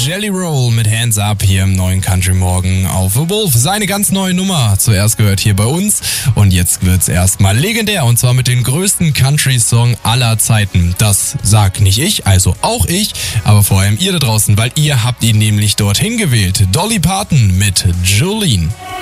Jelly Roll mit Hands Up hier im neuen Country Morgen auf The Wolf. Seine ganz neue Nummer, zuerst gehört hier bei uns. Und jetzt wird's erstmal legendär, und zwar mit dem größten Country-Song aller Zeiten. Das sag nicht ich, also auch ich, aber vor allem ihr da draußen, weil ihr habt ihn nämlich dorthin gewählt. Dolly Parton mit Jolene.